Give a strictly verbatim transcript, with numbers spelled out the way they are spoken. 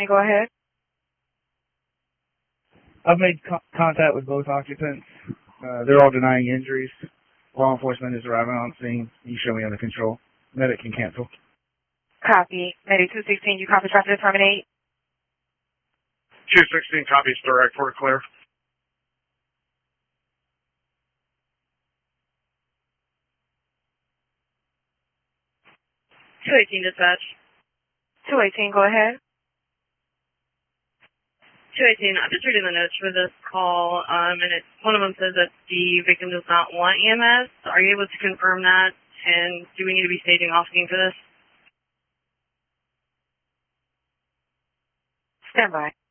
eighteen, go ahead. I've made co contact with both occupants. Uh, they're all denying injuries. Law enforcement is arriving on scene. You show me under control. Medic can cancel. Copy. Medic two sixteen, you copy traffic to terminate? two sixteen copies direct, we're clear. two eighteen dispatch. two eighteen, go ahead. two eighteen, I'm just reading the notes for this call, um, and it's, one of them says that the victim does not want E M S. Are you able to confirm that? And do we need to be staging off scene for this? Stand by.